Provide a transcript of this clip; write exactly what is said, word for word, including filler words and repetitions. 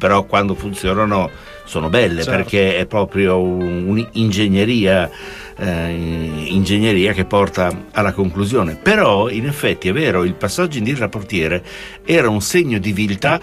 però quando funzionano sono belle, certo. perché è proprio un'ingegneria eh, ingegneria che porta alla conclusione. Però in effetti è vero, il passaggio in dirra portiere era un segno di viltà